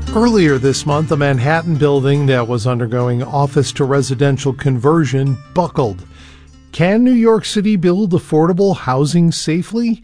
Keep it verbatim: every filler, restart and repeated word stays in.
Earlier this month, a Manhattan building that was undergoing office to residential conversion buckled. Can New York City build affordable housing safely?